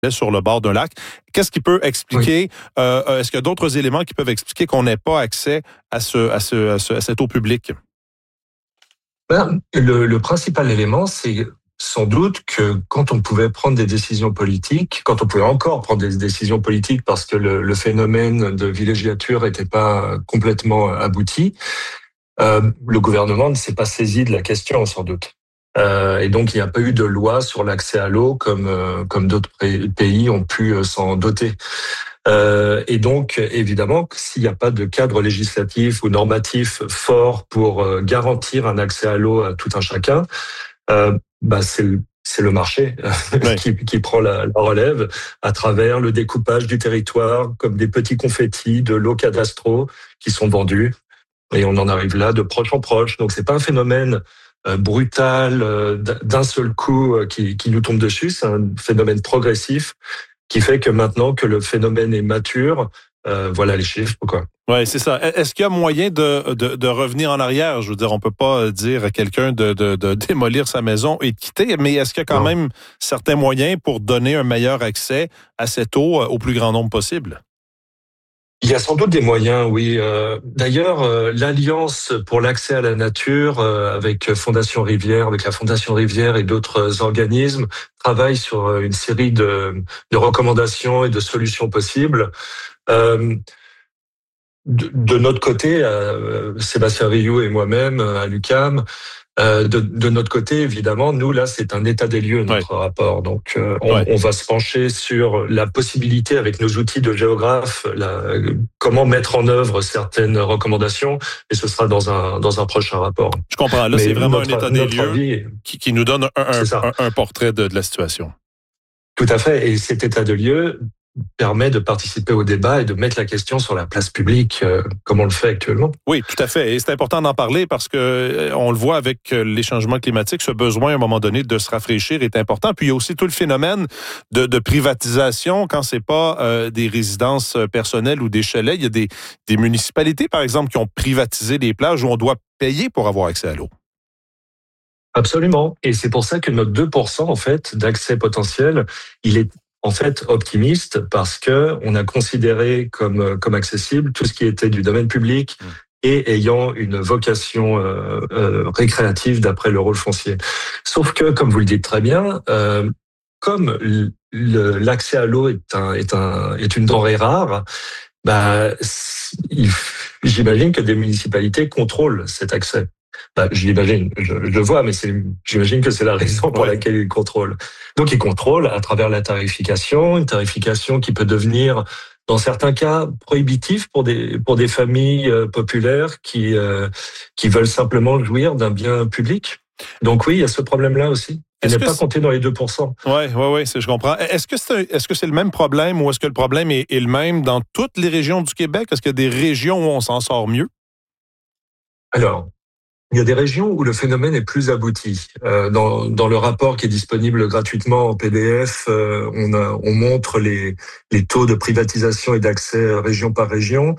sur le bord d'un lac. Qu'est-ce qui peut expliquer, est-ce qu'il y a d'autres éléments qui peuvent expliquer qu'on n'ait pas accès à cette eau publique? Le principal élément, c'est sans doute que quand on pouvait prendre des décisions politiques, quand on pouvait encore prendre des décisions politiques parce que le phénomène de villégiature n'était pas complètement abouti, le gouvernement ne s'est pas saisi de la question, sans doute. Et donc, il n'y a pas eu de loi sur l'accès à l'eau comme d'autres pays ont pu s'en doter. Et donc, évidemment, s'il n'y a pas de cadre législatif ou normatif fort pour garantir un accès à l'eau à tout un chacun, c'est le marché qui prend la relève à travers le découpage du territoire comme des petits confettis de lots cadastraux qui sont vendus. Et on en arrive là de proche en proche. Donc, c'est pas un phénomène brutal d'un seul coup qui nous tombe dessus. C'est un phénomène progressif qui fait que maintenant que le phénomène est mature, voilà les chiffres, quoi. Oui, c'est ça. Est-ce qu'il y a moyen de revenir en arrière? Je veux dire, on peut pas dire à quelqu'un de démolir sa maison et de quitter, mais est-ce qu'il y a quand même certains moyens pour donner un meilleur accès à cette eau au plus grand nombre possible? Il y a sans doute des moyens, oui. D'ailleurs, l'Alliance pour l'accès à la nature avec Fondation Rivière, avec la Fondation Rivière et d'autres organismes, travaille sur une série de recommandations et de solutions possibles. De notre côté, Sébastien Rioux et moi-même à l'UQAM, de notre côté, évidemment, nous, là, c'est un état des lieux, notre rapport. Donc, on va se pencher sur la possibilité, avec nos outils de géographe, comment mettre en œuvre certaines recommandations, et ce sera dans un prochain rapport. Je comprends. Là, c'est vraiment un état des lieux qui nous donne un portrait de la situation. Tout à fait. Et cet état de lieux permet de participer au débat et de mettre la question sur la place publique, comme on le fait actuellement. Oui, tout à fait. Et c'est important d'en parler parce que on le voit avec les changements climatiques, ce besoin à un moment donné de se rafraîchir est important. Puis il y a aussi tout le phénomène de privatisation quand c'est pas des résidences personnelles ou des chalets. Il y a des municipalités, par exemple, qui ont privatisé des plages où on doit payer pour avoir accès à l'eau. Absolument. Et c'est pour ça que notre 2%, en fait, d'accès potentiel, il est en fait optimiste parce que on a considéré comme accessible tout ce qui était du domaine public et ayant une vocation récréative d'après le rôle foncier. Sauf que, comme vous le dites très bien, comme l'accès à l'eau est une denrée rare, j'imagine que des municipalités contrôlent cet accès. Je l'imagine, je le vois, mais j'imagine que c'est la raison pour laquelle ils contrôlent. Donc, ils contrôlent à travers la tarification, une tarification qui peut devenir, dans certains cas, prohibitive pour des familles populaires qui veulent simplement jouir d'un bien public. Donc oui, il y a ce problème-là aussi. Et ne pas compter dans les 2%. Oui, je comprends. Est-ce que c'est le même problème ou est-ce que le problème est le même dans toutes les régions du Québec? Est-ce qu'il y a des régions où on s'en sort mieux? Alors, il y a des régions où le phénomène est plus abouti. Dans le rapport qui est disponible gratuitement en PDF, on montre les taux de privatisation et d'accès région par région.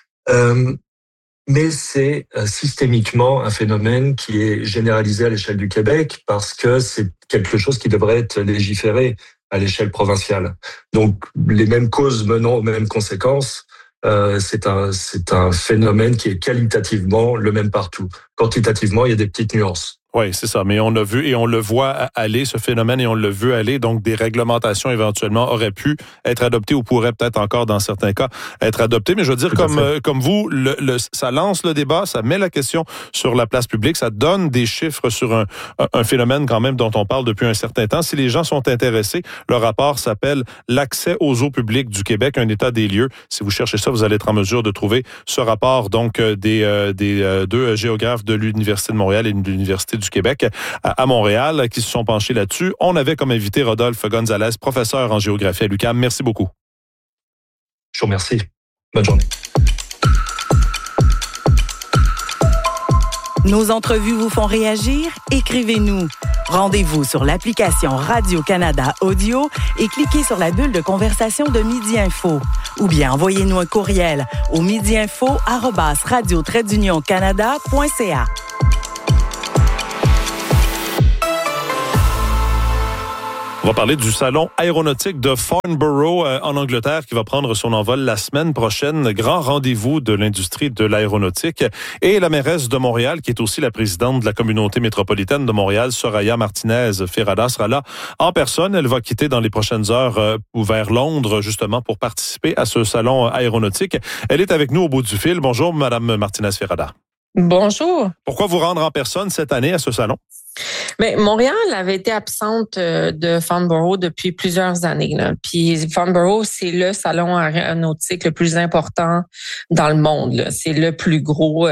Mais c'est systémiquement un phénomène qui est généralisé à l'échelle du Québec parce que c'est quelque chose qui devrait être légiféré à l'échelle provinciale. Donc, les mêmes causes menant aux mêmes conséquences. C'est un phénomène qui est qualitativement le même partout. Quantitativement, il y a des petites nuances. Oui, c'est ça. Mais on a vu et on le voit aller, ce phénomène, et on le veut aller. Donc, des réglementations éventuellement auraient pu être adoptées ou pourraient peut-être encore, dans certains cas, être adoptées. Mais je veux dire, comme vous, ça lance le débat, ça met la question sur la place publique, ça donne des chiffres sur un phénomène quand même dont on parle depuis un certain temps. Si les gens sont intéressés, le rapport s'appelle « L'accès aux eaux publiques du Québec, un état des lieux ». Si vous cherchez ça, vous allez être en mesure de trouver ce rapport donc des deux géographes de l'Université de Montréal et de l'Université du Québec à Montréal qui se sont penchés là-dessus. On avait comme invité Rodolphe Gonzalez, professeur en géographie à l'UQAM. Merci beaucoup. Je vous remercie. Bonne journée. Nos entrevues vous font réagir? Écrivez-nous. Rendez-vous sur l'application Radio-Canada Audio et cliquez sur la bulle de conversation de Midi Info. Ou bien envoyez-nous un courriel au On va parler du salon aéronautique de Farnborough en Angleterre qui va prendre son envol la semaine prochaine. Grand rendez-vous de l'industrie de l'aéronautique. Et la mairesse de Montréal, qui est aussi la présidente de la communauté métropolitaine de Montréal, Soraya Martinez-Ferrada, sera là en personne. Elle va quitter dans les prochaines heures vers Londres, justement, pour participer à ce salon aéronautique. Elle est avec nous au bout du fil. Bonjour, Madame Martinez-Ferrada. Bonjour. Pourquoi vous rendre en personne cette année à ce salon? Mais Montréal avait été absente de Farnborough depuis plusieurs années. Là. Puis Farnborough, c'est le salon aéronautique le plus important dans le monde. Là. C'est le plus gros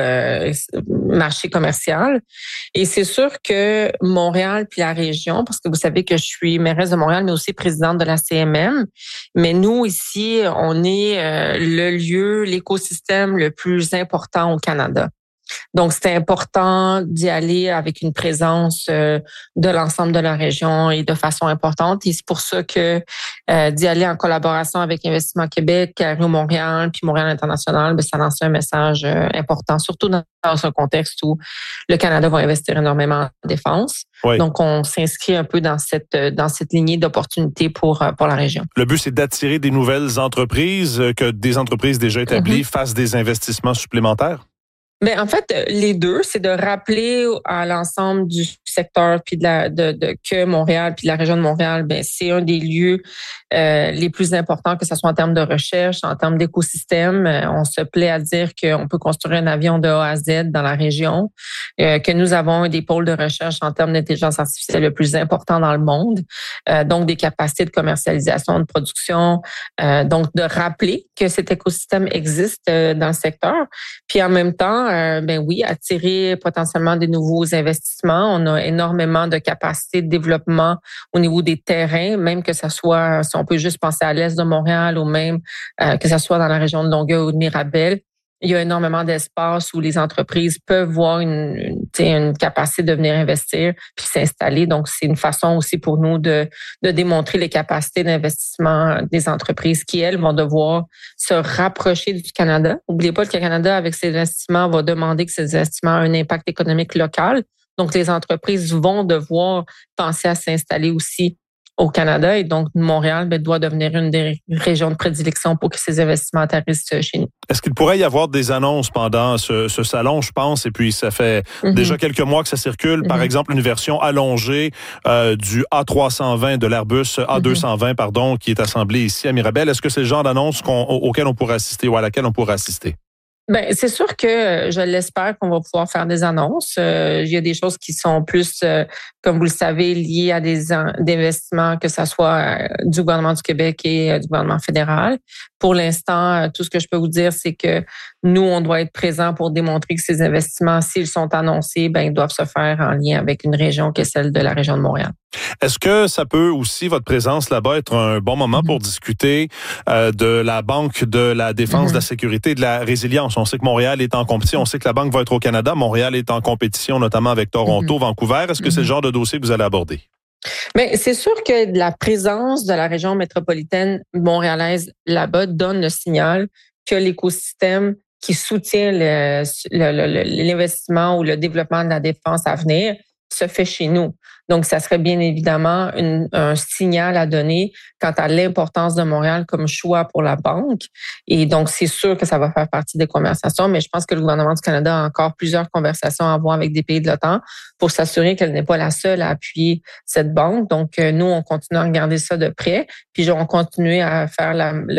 marché commercial. Et c'est sûr que Montréal puis la région, parce que vous savez que je suis mairesse de Montréal, mais aussi présidente de la CMM. Mais nous, ici, on est le lieu, l'écosystème le plus important au Canada. Donc, c'était important d'y aller avec une présence de l'ensemble de la région et de façon importante. Et c'est pour ça que d'y aller en collaboration avec Investissement Québec, Aéro Montréal, puis Montréal International, bien, ça lance un message important, surtout dans un contexte où le Canada va investir énormément en défense. Oui. Donc, on s'inscrit un peu dans cette lignée d'opportunités pour la région. Le but, c'est d'attirer des nouvelles entreprises, que des entreprises déjà établies fassent des investissements supplémentaires? Mais en fait, les deux, c'est de rappeler à l'ensemble du secteur puis que Montréal puis de la région de Montréal, ben c'est un des lieux les plus importants, que ce soit en termes de recherche, en termes d'écosystème. On se plaît à dire qu'on peut construire un avion de A à Z dans la région, que nous avons des pôles de recherche en termes d'intelligence artificielle le plus important dans le monde, donc des capacités de commercialisation, de production, donc de rappeler que cet écosystème existe dans le secteur, puis en même temps ben oui, attirer potentiellement des nouveaux investissements. On a énormément de capacités de développement au niveau des terrains, même que ça soit, si on peut juste penser à l'est de Montréal ou même que ça soit dans la région de Longueuil ou de Mirabel. Il y a énormément d'espace où les entreprises peuvent voir une capacité de venir investir puis s'installer. Donc, c'est une façon aussi pour nous de démontrer les capacités d'investissement des entreprises qui, elles, vont devoir se rapprocher du Canada. N'oubliez pas que le Canada, avec ses investissements, va demander que ces investissements aient un impact économique local. Donc, les entreprises vont devoir penser à s'installer aussi au Canada. Et donc, Montréal doit devenir une des régions de prédilection pour que ces investissements atterrissent chez nous. Est-ce qu'il pourrait y avoir des annonces pendant ce salon, je pense, et puis ça fait déjà quelques mois que ça circule, par exemple, une version allongée du A320 de l'Airbus A220, pardon, qui est assemblé ici à Mirabel. Est-ce que c'est le genre d'annonce auquel on pourrait assister ou à laquelle on pourrait assister? Ben, c'est sûr que je l'espère qu'on va pouvoir faire des annonces. Il y a des choses qui sont plus, comme vous le savez, liées à des investissements, que ça soit du gouvernement du Québec et du gouvernement fédéral. Pour l'instant, tout ce que je peux vous dire, c'est que nous, on doit être présents pour démontrer que ces investissements, s'ils sont annoncés, ben, ils doivent se faire en lien avec une région qui est celle de la région de Montréal. Est-ce que ça peut aussi, votre présence là-bas, être un bon moment pour discuter de la Banque de la défense, de la sécurité et de la résilience? On sait que Montréal est en compétition. On sait que la Banque va être au Canada. Montréal est en compétition, notamment avec Toronto, Vancouver. Est-ce que c'est le genre de dossier que vous allez aborder? Mais c'est sûr que la présence de la région métropolitaine montréalaise là-bas donne le signal que l'écosystème qui soutient l'investissement ou le développement de la défense à venir se fait chez nous. Donc, ça serait bien évidemment un signal à donner quant à l'importance de Montréal comme choix pour la banque. Et donc, c'est sûr que ça va faire partie des conversations, mais je pense que le gouvernement du Canada a encore plusieurs conversations à avoir avec des pays de l'OTAN pour s'assurer qu'elle n'est pas la seule à appuyer cette banque. Donc, nous, on continue à regarder ça de près, puis on continue à faire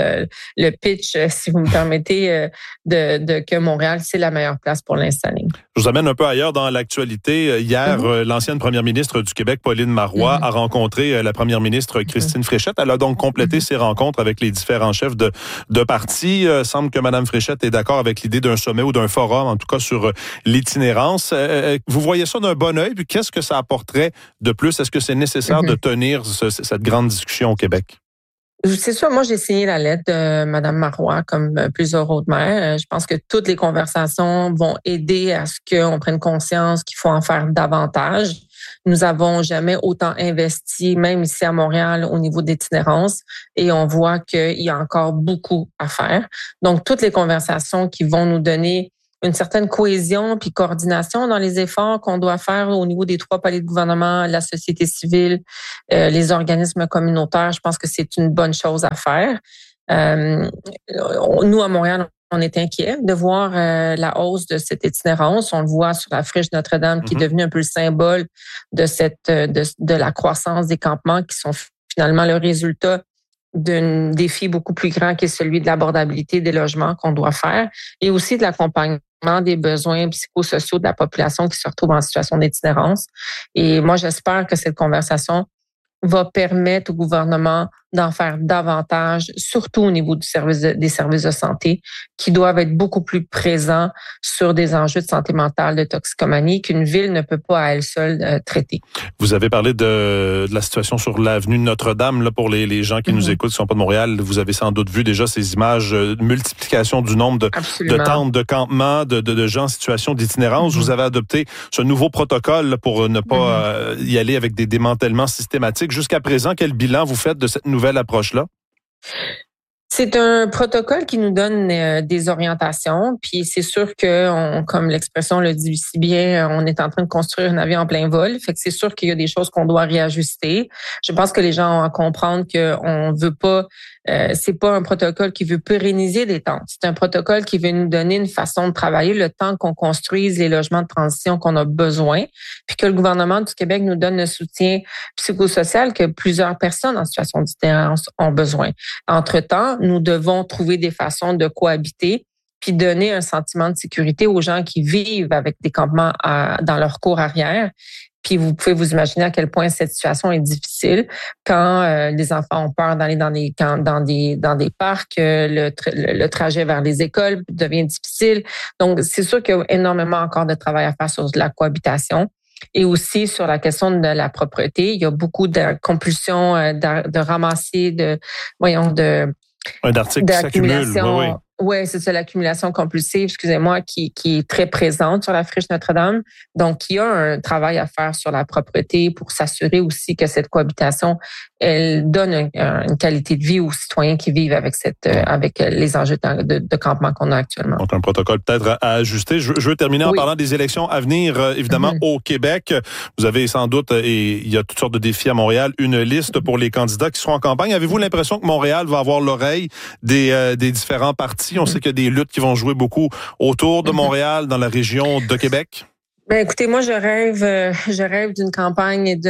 le pitch, si vous me permettez, de que Montréal, c'est la meilleure place pour l'installer. Je vous amène un peu ailleurs dans l'actualité. Hier, l'ancienne première ministre du Québec, Pauline Marois, a rencontré la première ministre Christine Fréchette. Elle a donc complété ses rencontres avec les différents chefs de partis. Semble que Mme Fréchette est d'accord avec l'idée d'un sommet ou d'un forum, en tout cas sur l'itinérance. Vous voyez ça d'un bon œil, puis qu'est-ce que ça apporterait de plus? Est-ce que c'est nécessaire de tenir cette grande discussion au Québec? C'est sûr, moi, j'ai signé la lettre de Mme Marois comme plusieurs autres maires. Je pense que toutes les conversations vont aider à ce qu'on prenne conscience qu'il faut en faire davantage. Nous avons jamais autant investi, même ici à Montréal, au niveau d'itinérance, et on voit qu'il y a encore beaucoup à faire. Donc, toutes les conversations qui vont nous donner une certaine cohésion puis coordination dans les efforts qu'on doit faire au niveau des 3 paliers de gouvernement, la société civile, les organismes communautaires. Je pense que c'est une bonne chose à faire. Nous, à Montréal, on est inquiets de voir la hausse de cette itinérance. On le voit sur la friche Notre-Dame qui est devenue un peu le symbole de de la croissance des campements qui sont finalement le résultat d'un défi beaucoup plus grand qui est celui de l'abordabilité des logements qu'on doit faire et aussi de l'accompagnement des besoins psychosociaux de la population qui se retrouve en situation d'itinérance. Et moi, j'espère que cette conversation va permettre au gouvernement d'en faire davantage, surtout au niveau des services de santé, qui doivent être beaucoup plus présents sur des enjeux de santé mentale, de toxicomanie, qu'une ville ne peut pas à elle seule traiter. Vous avez parlé de la situation sur l'avenue de Notre-Dame, là, pour les gens qui nous écoutent, qui ne sont pas de Montréal. Vous avez sans doute vu déjà ces images, multiplication du nombre de tentes, de campements, de gens en situation d'itinérance. Vous avez adopté ce nouveau protocole là, pour ne pas y aller avec des démantèlements systématiques. Jusqu'à présent, quel bilan vous faites de cette nouvelle approche-là? C'est un protocole qui nous donne des orientations, puis c'est sûr que, comme l'expression le dit si bien, on est en train de construire un avion en plein vol. Fait que c'est sûr qu'il y a des choses qu'on doit réajuster. Je pense que les gens ont à comprendre qu'on veut pas, c'est pas un protocole qui veut pérenniser des tentes. C'est un protocole qui veut nous donner une façon de travailler le temps qu'on construise les logements de transition qu'on a besoin, puis que le gouvernement du Québec nous donne le soutien psychosocial que plusieurs personnes en situation d'itinérance ont besoin. Entre-temps, nous devons trouver des façons de cohabiter puis donner un sentiment de sécurité aux gens qui vivent avec des campements dans leur cour arrière. Puis vous pouvez vous imaginer à quel point cette situation est difficile quand les enfants ont peur d'aller dans des parcs, le trajet vers les écoles devient difficile. Donc, c'est sûr qu'il y a énormément encore de travail à faire sur la cohabitation. Et aussi sur la question de la propreté. Il y a beaucoup de compulsions de ramasser, d'articles qui s'accumulent. Oui, c'est ça, l'accumulation compulsive, qui est très présente sur la friche Notre-Dame. Donc, il y a un travail à faire sur la propreté pour s'assurer aussi que cette cohabitation, elle donne une qualité de vie aux citoyens qui vivent avec les enjeux de campement qu'on a actuellement. Donc, un protocole peut-être à ajuster. Je veux terminer en parlant des élections à venir, évidemment, au Québec. Vous avez sans doute, et il y a toutes sortes de défis à Montréal, une liste pour les candidats qui seront en campagne. Avez-vous l'impression que Montréal va avoir l'oreille des différents partis? On sait qu'il y a des luttes qui vont jouer beaucoup autour de Montréal, dans la région de Québec. Ben, écoutez, moi, je rêve d'une campagne et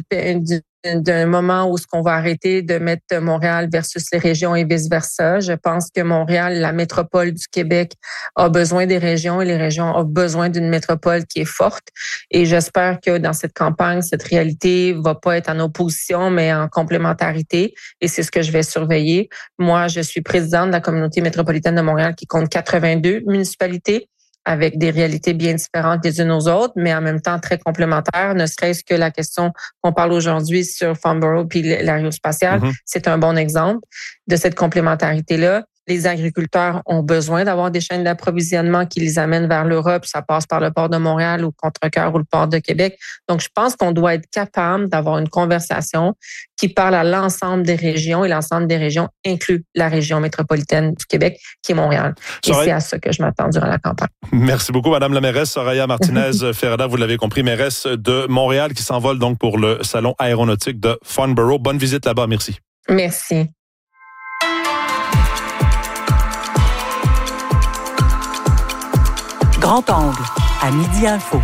d'un moment où ce qu'on va arrêter de mettre Montréal versus les régions et vice-versa. Je pense que Montréal, la métropole du Québec, a besoin des régions et les régions ont besoin d'une métropole qui est forte. Et j'espère que dans cette campagne, cette réalité va pas être en opposition, mais en complémentarité. Et c'est ce que je vais surveiller. Moi, je suis présidente de la communauté métropolitaine de Montréal qui compte 82 municipalités, avec des réalités bien différentes les unes aux autres, mais en même temps très complémentaires, ne serait-ce que la question qu'on parle aujourd'hui sur Farnborough puis l'aérospatiale, c'est un bon exemple de cette complémentarité-là. Les agriculteurs ont besoin d'avoir des chaînes d'approvisionnement qui les amènent vers l'Europe. Ça passe par le port de Montréal ou Contrecœur ou le port de Québec. Donc, je pense qu'on doit être capable d'avoir une conversation qui parle à l'ensemble des régions et l'ensemble des régions inclut la région métropolitaine du Québec, qui est Montréal. Et c'est à ça que je m'attends durant la campagne. Merci beaucoup, Madame la mairesse Soraya Martinez-Ferrada. Vous l'avez compris, mairesse de Montréal qui s'envole donc pour le salon aéronautique de Farnborough. Bonne visite là-bas. Merci. Merci. Grand angle, à Midi Info.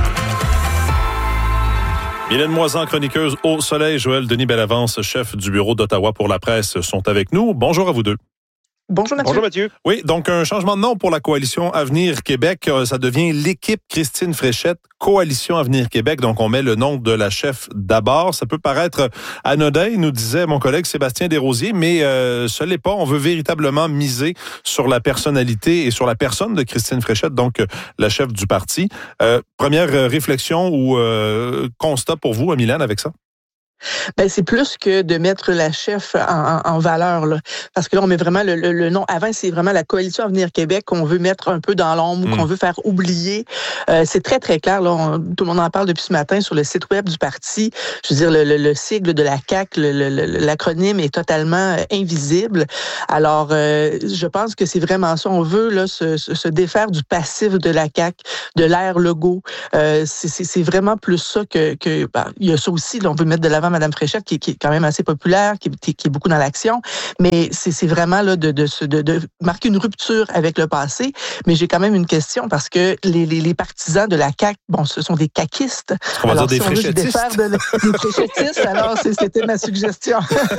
Mylène Moisan, chroniqueuse au Soleil, Joël Denis Bellavance, chef du bureau d'Ottawa pour la presse, sont avec nous. Bonjour à vous deux. Bonjour Mathieu. Bonjour Mathieu. Oui, donc un changement de nom pour la Coalition Avenir Québec. Ça devient l'équipe Christine Fréchette, Coalition Avenir Québec. Donc on met le nom de la chef d'abord. Ça peut paraître anodin, nous disait mon collègue Sébastien Desrosiers, mais ce n'est pas. On veut véritablement miser sur la personnalité et sur la personne de Christine Fréchette, donc la chef du parti. Première réflexion ou constat pour vous, Mylène, avec ça? Ben c'est plus que de mettre la chef en valeur, là. Parce que là, on met vraiment le nom. Avant, c'est vraiment la coalition Avenir Québec qu'on veut mettre un peu dans l'ombre ou qu'on veut faire oublier. C'est très, très clair. Là, tout le monde en parle depuis ce matin sur le site web du parti. Je veux dire, le sigle de la CAQ, l'acronyme est totalement invisible. Alors, je pense que c'est vraiment ça. On veut là se défaire du passif de la CAQ, de l'ère Legault. C'est vraiment plus ça que il y a ça aussi. Là, on veut mettre de l'avant Mme Fréchette, qui est quand même assez populaire, qui est beaucoup dans l'action, mais c'est vraiment là de marquer une rupture avec le passé. Mais j'ai quand même une question, parce que les partisans de la CAQ, bon, ce sont des caquistes. On va dire des fréchettistes. Des fréchettistes, alors c'était ma suggestion.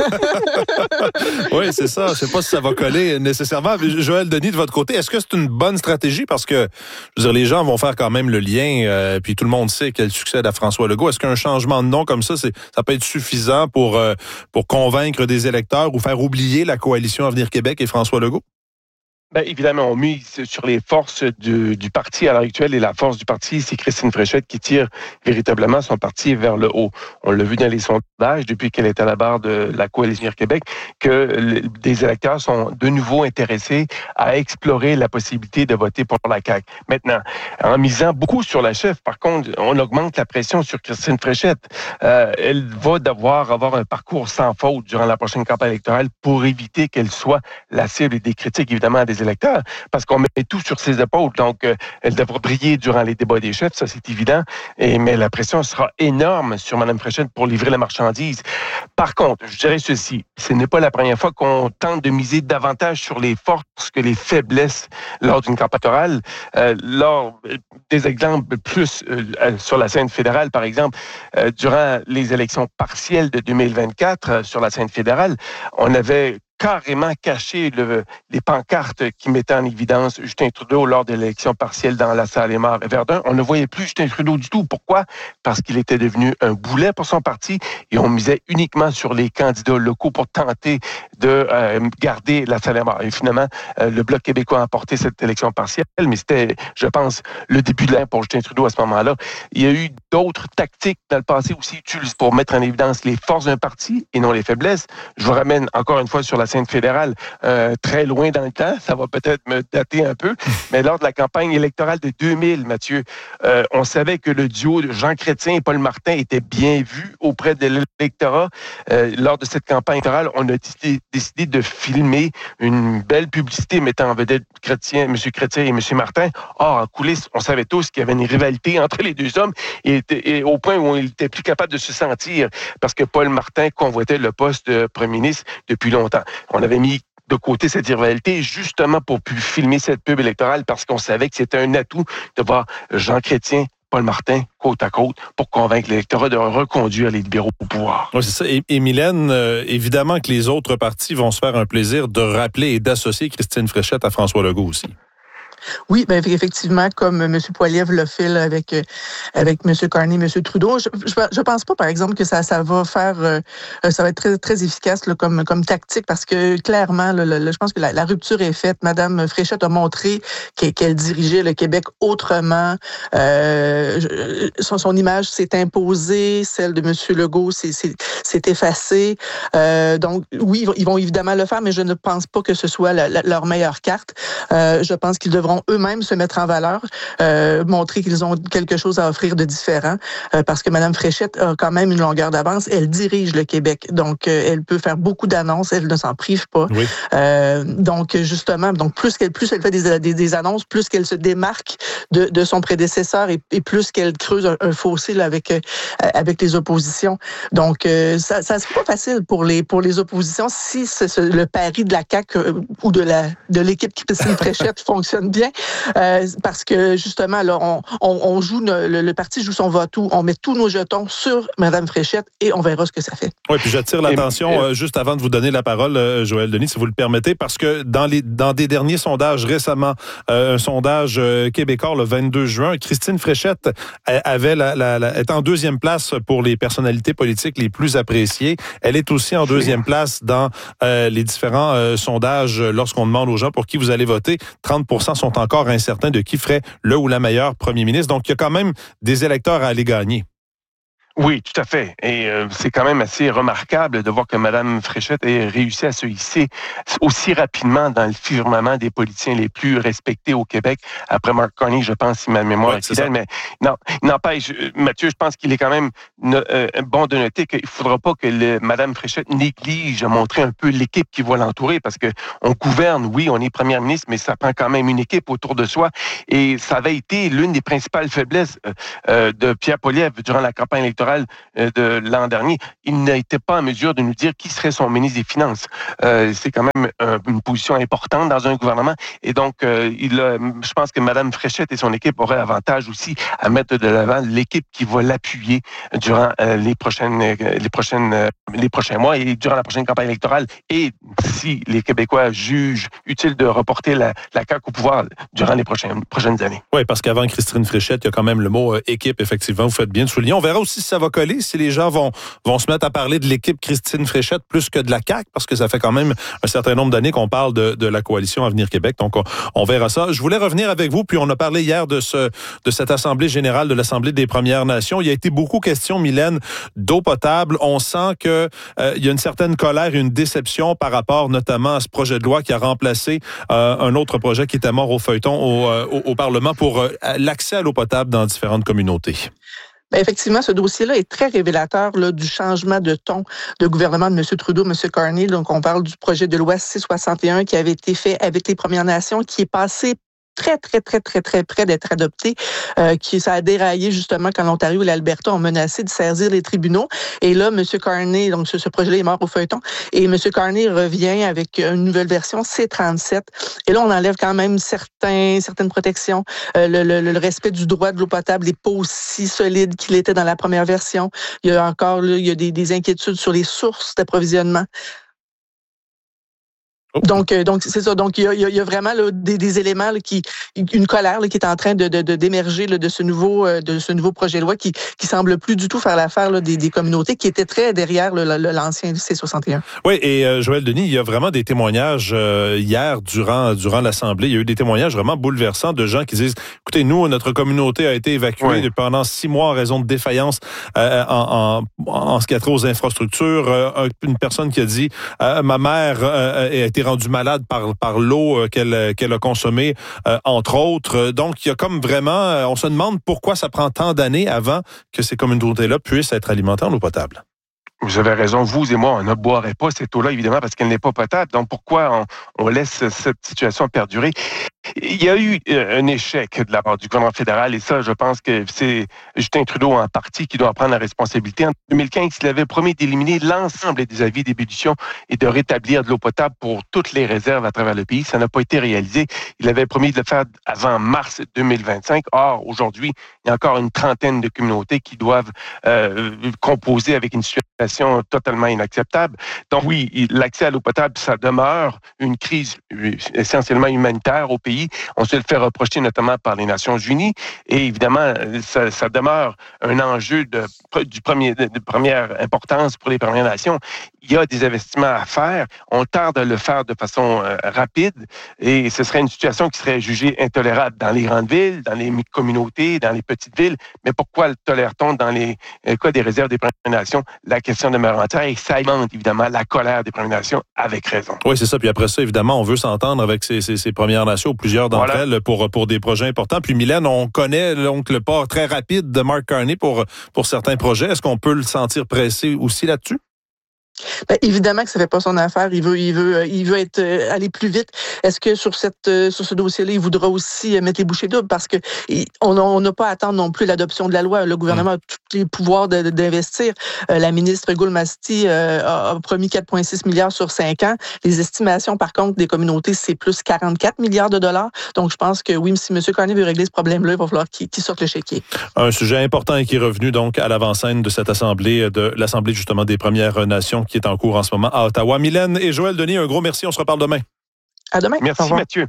Oui, c'est ça. Je ne sais pas si ça va coller nécessairement. Joël Denis, de votre côté, est-ce que c'est une bonne stratégie? Parce que, je veux dire, les gens vont faire quand même le lien, puis tout le monde sait qu'elle succède à François Legault. Est-ce qu'un changement de nom comme ça peut être suffisant pour convaincre des électeurs ou faire oublier la coalition Avenir Québec et François Legault? Bien, évidemment, on mise sur les forces du parti à l'heure actuelle, et la force du parti, c'est Christine Fréchette qui tire véritablement son parti vers le haut. On l'a vu dans les sondages depuis qu'elle est à la barre de la coalition Québec, que des électeurs sont de nouveau intéressés à explorer la possibilité de voter pour la CAQ. Maintenant, en misant beaucoup sur la chef, par contre, on augmente la pression sur Christine Fréchette. Elle va devoir avoir un parcours sans faute durant la prochaine campagne électorale pour éviter qu'elle soit la cible des critiques, évidemment, des électeurs, parce qu'on met tout sur ses épaules. Donc, elle devra briller durant les débats des chefs, ça c'est évident, mais la pression sera énorme sur Mme Fréchette pour livrer la marchandise. Par contre, je dirais ceci, ce n'est pas la première fois qu'on tente de miser davantage sur les forces que les faiblesses lors d'une campagne électorale. Lors des exemples plus sur la scène fédérale, par exemple, durant les élections partielles de 2024 sur la scène fédérale, on avait carrément caché les pancartes qui mettaient en évidence Justin Trudeau lors de l'élection partielle dans la Salle-et-Mare et Verdun. On ne voyait plus Justin Trudeau du tout. Pourquoi? Parce qu'il était devenu un boulet pour son parti et on misait uniquement sur les candidats locaux pour tenter de garder la Salle-et-Mare. Et finalement, le Bloc québécois a emporté cette élection partielle, mais c'était, je pense, le début de l'ère pour Justin Trudeau à ce moment-là. Il y a eu d'autres tactiques dans le passé aussi utilisées pour mettre en évidence les forces d'un parti et non les faiblesses. Je vous ramène encore une fois sur la scène fédérale, très loin dans le temps, ça va peut-être me dater un peu, mais lors de la campagne électorale de 2000, Mathieu, on savait que le duo de Jean Chrétien et Paul Martin était bien vu auprès de l'électorat. Lors de cette campagne électorale, on a décidé de filmer une belle publicité mettant en vedette M. Chrétien et M. Martin. Or, en coulisses, on savait tous qu'il y avait une rivalité entre les deux hommes et au point où il n'était plus capable de se sentir parce que Paul Martin convoitait le poste de premier ministre depuis longtemps. On avait mis de côté cette rivalité justement pour filmer cette pub électorale parce qu'on savait que c'était un atout de voir Jean Chrétien, Paul Martin, côte à côte, pour convaincre l'électorat de reconduire les libéraux au pouvoir. Oui, c'est ça. Et Mylène, évidemment que les autres partis vont se faire un plaisir de rappeler et d'associer Christine Fréchette à François Legault aussi. Oui, ben effectivement, comme M. Poilievre l'a fait là, avec M. Carney, M. Trudeau, je pense pas, par exemple, que ça va faire, ça va être très très efficace là, comme tactique, parce que clairement, je pense que la rupture est faite. Madame Fréchette a montré qu'elle dirigeait le Québec autrement. Son image s'est imposée, celle de M. Legault s'est effacée. Donc oui, ils vont évidemment le faire, mais je ne pense pas que ce soit leur meilleure carte. Je pense qu'ils devront eux-mêmes se mettre en valeur, montrer qu'ils ont quelque chose à offrir de différent, parce que Mme Fréchette a quand même une longueur d'avance. Elle dirige le Québec, donc elle peut faire beaucoup d'annonces, elle ne s'en prive pas. Oui. Donc justement, plus elle fait des annonces, plus qu'elle se démarque de son prédécesseur et plus qu'elle creuse un fossé là, avec les oppositions. Donc ça c'est pas facile pour les oppositions si le pari de la CAQ ou de l'équipe Christine Fréchette fonctionne bien, parce que justement là on joue le parti joue son va-tout, on met tous nos jetons sur Mme Fréchette et on verra ce que ça fait. Oui, puis j'attire l'attention juste avant de vous donner la parole, Joël Denis, si vous le permettez, parce que dans des derniers sondages récemment, un sondage québécois le 22 juin, Christine Fréchette est en deuxième place pour les personnalités politiques les plus appréciées. Elle est aussi en deuxième place dans les différents sondages lorsqu'on demande aux gens pour qui vous allez voter. 30% sont encore incertains de qui ferait le ou la meilleure premier ministre. Donc, il y a quand même des électeurs à aller gagner. Oui, tout à fait. Et c'est quand même assez remarquable de voir que Mme Fréchette ait réussi à se hisser aussi rapidement dans le firmament des politiciens les plus respectés au Québec. Après Mark Carney, je pense, si ma mémoire est fidèle. Mais non, n'empêche, Mathieu, je pense qu'il est quand même bon de noter qu'il ne faudra pas que Mme Fréchette néglige à montrer un peu l'équipe qui va l'entourer, parce que on gouverne, oui, on est première ministre, mais ça prend quand même une équipe autour de soi. Et ça avait été l'une des principales faiblesses de Pierre Poilievre durant la campagne électorale de l'an dernier. Il n'a été pas en mesure de nous dire qui serait son ministre des Finances. C'est quand même une position importante dans un gouvernement. Et donc, je pense que Mme Fréchette et son équipe auraient avantage aussi à mettre de l'avant l'équipe qui va l'appuyer durant les prochains mois et durant la prochaine campagne électorale. Et si les Québécois jugent utile de reporter la CAQ au pouvoir durant les prochaines années. Oui, parce qu'avant Christine Fréchette, il y a quand même le mot équipe, effectivement. Vous faites bien de souligner. On verra aussi si ça va coller, si les gens vont se mettre à parler de l'équipe Christine Fréchette plus que de la CAQ, parce que ça fait quand même un certain nombre d'années qu'on parle de la coalition Avenir Québec. Donc, on verra ça. Je voulais revenir avec vous, puis on a parlé hier de cette Assemblée générale de l'Assemblée des Premières Nations. Il y a été beaucoup question, Mylène, d'eau potable. On sent que il y a une certaine colère et une déception par rapport notamment à ce projet de loi qui a remplacé un autre projet qui était mort au feuilleton au Parlement pour l'accès à l'eau potable dans différentes communautés. Bien, effectivement, ce dossier-là est très révélateur du changement de ton de gouvernement de M. Trudeau, M. Carney. Donc, on parle du projet de loi C-61 qui avait été fait avec les Premières Nations, qui est passé très près d'être adopté, ça a déraillé justement quand l'Ontario et l'Alberta ont menacé de saisir les tribunaux. Et là, M. Carney, donc ce projet-là est mort au feuilleton, et M. Carney revient avec une nouvelle version, C-37. Et là, on enlève quand même certaines protections. Le respect du droit de l'eau potable n'est pas aussi solide qu'il était dans la première version. Il y a encore des inquiétudes sur les sources d'approvisionnement. Donc c'est ça. Donc il y a vraiment là, des éléments là, une colère là, qui est en train d'émerger là, de ce nouveau projet de loi qui semble plus du tout faire l'affaire là, des communautés qui étaient très derrière l'ancien C-61. Oui, et Joël Denis, il y a vraiment des témoignages hier durant l'Assemblée. Il y a eu des témoignages vraiment bouleversants de gens qui disent, écoutez, nous, notre communauté a été évacuée pendant 6 mois en raison de défaillance en ce qui a trait aux infrastructures. Une personne qui a dit, ma mère a été rendue malade par l'eau qu'elle a consommée, entre autres. Donc, il y a comme vraiment... on se demande pourquoi ça prend tant d'années avant que ces communautés-là puissent être alimentées en eau potable. Vous avez raison, vous et moi, on ne boirait pas cette eau-là, évidemment, parce qu'elle n'est pas potable. Donc, pourquoi on laisse cette situation perdurer? Il y a eu un échec de la part du gouvernement fédéral, et ça, je pense que c'est Justin Trudeau en partie qui doit prendre la responsabilité. En 2015, il avait promis d'éliminer l'ensemble des avis d'ébullition et de rétablir de l'eau potable pour toutes les réserves à travers le pays. Ça n'a pas été réalisé. Il avait promis de le faire avant mars 2025. Or, aujourd'hui, il y a encore une trentaine de communautés qui doivent composer avec une situation totalement inacceptable. Donc oui, l'accès à l'eau potable, ça demeure une crise essentiellement humanitaire au pays. On se le fait reprocher notamment par les Nations Unies. Et évidemment, ça demeure un enjeu de première importance pour les Premières Nations. Il y a des investissements à faire. On tarde à le faire de façon rapide. Et ce serait une situation qui serait jugée intolérable dans les grandes villes, dans les communautés, dans les petites villes. Mais pourquoi le tolère-t-on dans les cas des réserves des Premières Nations? La question demeure entière et ça alimente évidemment la colère des Premières Nations avec raison. Oui, c'est ça. Puis après ça, évidemment, on veut s'entendre avec ces Premières Nations, plusieurs d'entre elles, pour des projets importants. Puis Mylène, on connaît donc le pas très rapide de Mark Carney pour certains projets. Est-ce qu'on peut le sentir pressé aussi là-dessus? Bien, évidemment que ça fait pas son affaire. Il veut aller plus vite. Est-ce que sur ce dossier-là, il voudra aussi mettre les bouchées doubles parce que on n'a pas à attendre non plus l'adoption de la loi. Le gouvernement a tous les pouvoirs d'investir. La ministre Gould-Masti a promis 4,6 milliards sur 5 ans. Les estimations, par contre, des communautés, c'est plus 44 milliards de dollars. Donc, je pense que oui, si M. Carney veut régler ce problème-là, il va falloir qu'il sorte le chéquier. Un sujet important et qui est revenu donc à l'avant-scène de cette assemblée, de l'Assemblée justement des Premières Nations qui est en cours en ce moment à Ottawa. Mylène et Joël Denis, un gros merci. On se reparle demain. À demain. Merci, Mathieu.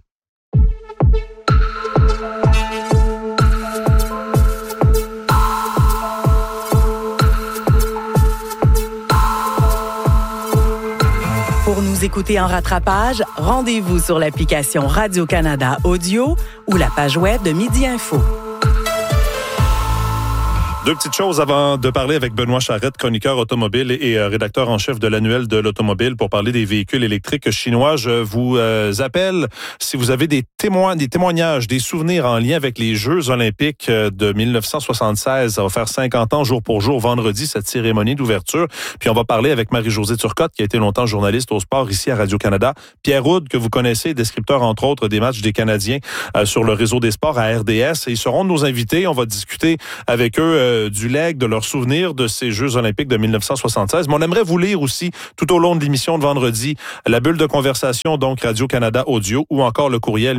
Pour nous écouter en rattrapage, rendez-vous sur l'application Radio-Canada Audio ou la page web de Midi Info. Deux petites choses avant de parler avec Benoît Charette, chroniqueur automobile et rédacteur en chef de l'annuel de l'automobile pour parler des véhicules électriques chinois. Je vous appelle si vous avez des témoignages, des souvenirs en lien avec les Jeux olympiques de 1976. Ça va faire 50 ans jour pour jour vendredi, cette cérémonie d'ouverture. Puis on va parler avec Marie-Josée Turcotte, qui a été longtemps journaliste au sport ici à Radio-Canada. Pierre Houde, que vous connaissez, descripteur entre autres des matchs des Canadiens sur le réseau des sports à RDS. Et ils seront nos invités. On va discuter avec eux du legs, de leurs souvenirs de ces Jeux olympiques de 1976. Mais on aimerait vous lire aussi, tout au long de l'émission de vendredi, la bulle de conversation, donc Radio-Canada Audio, ou encore le courriel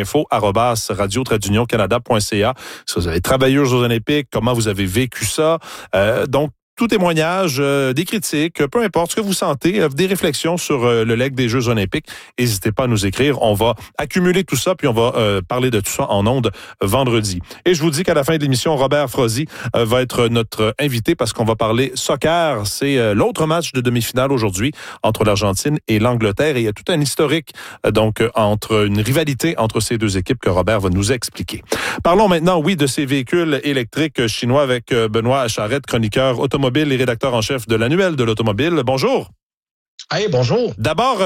midiinfo@radio-canada.ca. Si vous avez travaillé aux Jeux olympiques, comment vous avez vécu ça. Donc, tout témoignage, des critiques, peu importe ce que vous sentez, des réflexions sur le legs des Jeux olympiques, n'hésitez pas à nous écrire. On va accumuler tout ça, puis on va parler de tout ça en ondes vendredi. Et je vous dis qu'à la fin de l'émission, Robert Frozy va être notre invité parce qu'on va parler soccer. C'est l'autre match de demi-finale aujourd'hui entre l'Argentine et l'Angleterre. Et il y a tout un historique, donc, une rivalité entre ces deux équipes que Robert va nous expliquer. Parlons maintenant, de ces véhicules électriques chinois avec Benoît Charette, chroniqueur automobile et rédacteur en chef de l'annuel de l'automobile. Bonjour. Hey, bonjour. D'abord,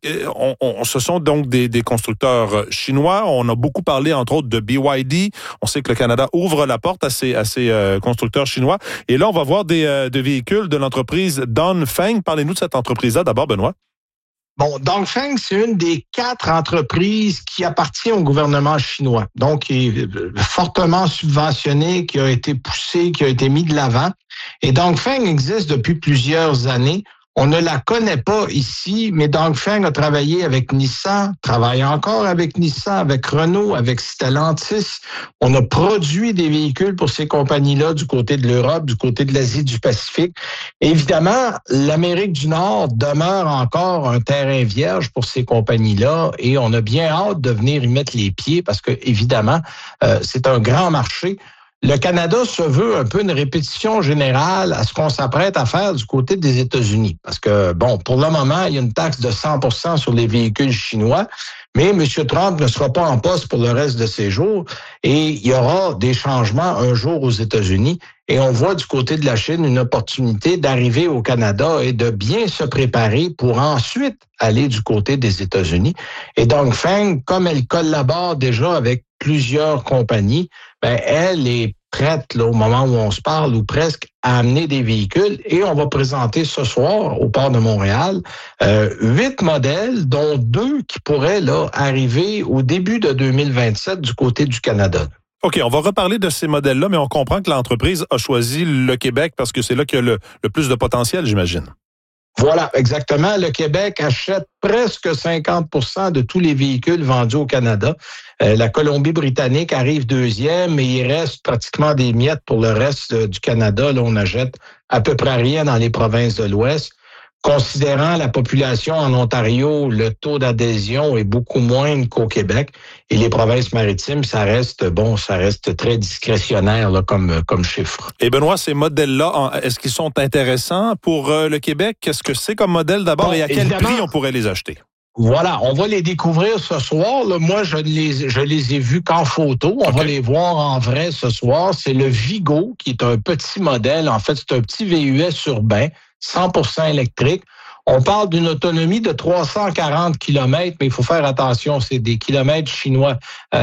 ce sont donc des constructeurs chinois. On a beaucoup parlé, entre autres, de BYD. On sait que le Canada ouvre la porte à ces constructeurs chinois. Et là, on va voir des véhicules de l'entreprise Dongfeng. Parlez-nous de cette entreprise-là, d'abord, Benoît. Bon, Dongfeng, c'est une des 4 entreprises qui appartient au gouvernement chinois. Donc, qui est fortement subventionné, qui a été poussé, qui a été mis de l'avant. Et Dongfeng existe depuis plusieurs années. On ne la connaît pas ici, mais Dongfeng a travaillé avec Nissan, travaille encore avec Nissan, avec Renault, avec Stellantis. On a produit des véhicules pour ces compagnies-là du côté de l'Europe, du côté de l'Asie du Pacifique. Évidemment, l'Amérique du Nord demeure encore un terrain vierge pour ces compagnies-là et on a bien hâte de venir y mettre les pieds parce que, évidemment, c'est un grand marché. Le Canada se veut un peu une répétition générale à ce qu'on s'apprête à faire du côté des États-Unis. Parce que, pour le moment, il y a une taxe de 100% sur les véhicules chinois, mais M. Trump ne sera pas en poste pour le reste de ses jours et il y aura des changements un jour aux États-Unis. Et on voit du côté de la Chine une opportunité d'arriver au Canada et de bien se préparer pour ensuite aller du côté des États-Unis. Et Dongfeng, comme elle collabore déjà avec plusieurs compagnies, elle est prête là, au moment où on se parle ou presque à amener des véhicules et on va présenter ce soir au port de Montréal 8 modèles, dont 2 qui pourraient là arriver au début de 2027 du côté du Canada. OK, on va reparler de ces modèles-là, mais on comprend que l'entreprise a choisi le Québec parce que c'est là qu'il y a le plus de potentiel, j'imagine. Voilà, exactement. Le Québec achète presque 50% de tous les véhicules vendus au Canada. La Colombie-Britannique arrive deuxième, mais il reste pratiquement des miettes pour le reste du Canada. Là, on n'achète à peu près rien dans les provinces de l'Ouest. Considérant la population en Ontario, le taux d'adhésion est beaucoup moindre qu'au Québec. Et les provinces maritimes, ça reste très discrétionnaire là, comme chiffre. Et Benoît, ces modèles-là, est-ce qu'ils sont intéressants pour le Québec? Qu'est-ce que c'est comme modèle d'abord et à quel prix on pourrait les acheter? Voilà, on va les découvrir ce soir. Là, moi, je les ai vus qu'en photo. On va les voir en vrai ce soir. C'est le Vigo, qui est un petit modèle. En fait, c'est un petit VUS urbain, 100% électrique. On parle d'une autonomie de 340 km, mais il faut faire attention, c'est des kilomètres chinois.